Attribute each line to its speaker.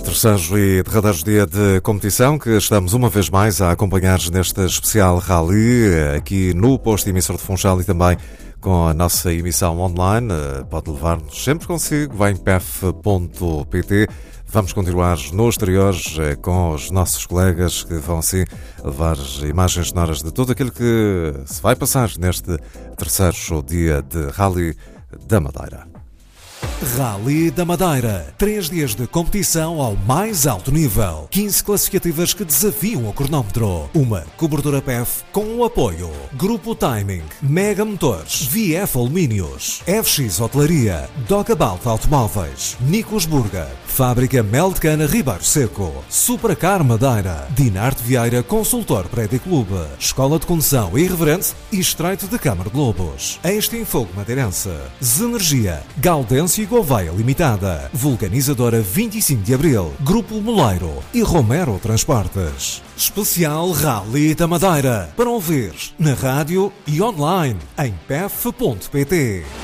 Speaker 1: Terceiro e derradeiro dia de competição que estamos uma vez mais a acompanhar neste especial Rally aqui no posto emissor de Funchal e também com a nossa emissão online. Pode levar-nos sempre consigo, vai em pef.pt. Vamos continuar no exterior com os nossos colegas que vão assim levar imagens sonoras de tudo aquilo que se vai passar neste terceiro dia de Rally da Madeira.
Speaker 2: Rally da Madeira. 3 dias de competição ao mais alto nível. 15 classificativas que desafiam o cronómetro. Uma cobertura PEF com o apoio Grupo Timing, Mega Motores, VF Alumínios, FX Hotelaria, Docabout Automóveis, Nicos Burger, Fábrica Mel de Cana Ribeiro Seco, Supracar Madeira, Dinarte Vieira Consultor Prédio Clube, Escola de Condução Irreverente e Estreito de Câmara de Lobos, Extinfogo Madeirense, Zenergia, Gaudêncio e Gouveia Limitada, Vulcanizadora 25 de Abril, Grupo Moleiro e Romero Transportes. Especial Rally da Madeira, para ouvir na rádio e online em pef.pt.